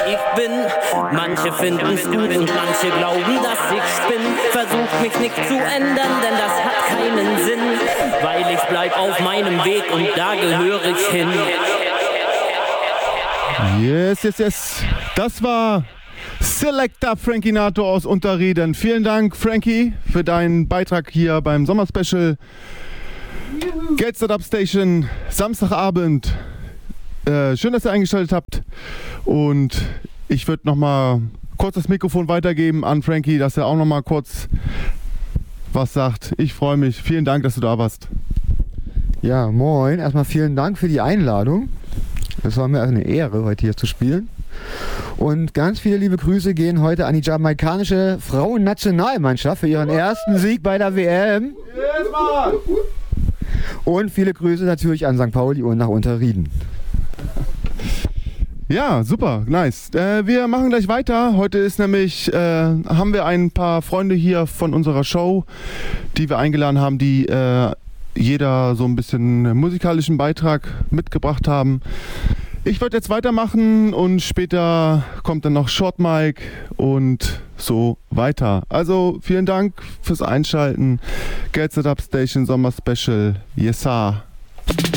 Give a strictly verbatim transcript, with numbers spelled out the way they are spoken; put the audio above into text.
wie ich bin. Manche finden's gut und manche glauben, dass ich spinn. Versuch mich nicht zu ändern, denn das hat keinen Sinn. Weil ich bleib auf meinem Weg und da gehöre ich hin. Yes, yes, yes. Das war Selector Frankie Nato aus Unterrieden. Vielen Dank, Frankie, für deinen Beitrag hier beim Sommerspecial. Geld Startup Station, Samstagabend. Äh, schön, dass ihr eingeschaltet habt. Und ich würde nochmal kurz das Mikrofon weitergeben an Frankie, dass er auch nochmal kurz was sagt. Ich freue mich. Vielen Dank, dass du da warst. Ja, moin. Erstmal vielen Dank für die Einladung. Es war mir eine Ehre, heute hier zu spielen. Und ganz viele liebe Grüße gehen heute an die jamaikanische Frauennationalmannschaft für ihren ersten Sieg bei der W M. Yes, Mann! Und viele Grüße natürlich an Sankt Pauli und nach Unterrieden. Ja, super, nice. Äh, wir machen gleich weiter. Heute ist nämlich, äh, haben wir ein paar Freunde hier von unserer Show, die wir eingeladen haben, die äh, jeder so ein bisschen musikalischen Beitrag mitgebracht haben. Ich würde jetzt weitermachen und später kommt dann noch Short Mic und so weiter. Also vielen Dank fürs Einschalten. Geld Startup Station Sommer Special. Yes, sir.